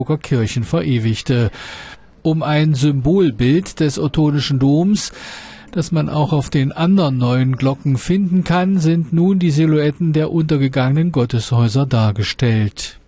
Kirchen verewigte. Um ein Symbolbild des Ottonischen Doms, das man auch auf den anderen 9 Glocken finden kann, sind nun die Silhouetten der untergegangenen Gotteshäuser dargestellt.